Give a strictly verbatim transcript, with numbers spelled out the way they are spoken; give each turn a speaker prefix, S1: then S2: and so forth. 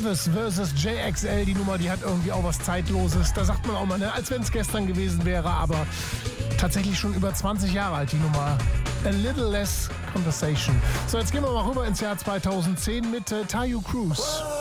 S1: Travis versus J X L, die Nummer, die hat irgendwie auch was Zeitloses. Da sagt man auch mal, ne, als wenn es gestern gewesen wäre, aber tatsächlich schon über zwanzig Jahre alt, die Nummer. A Little Less Conversation. So, jetzt gehen wir mal rüber ins Jahr zweitausendzehn mit äh, Tayo Cruz.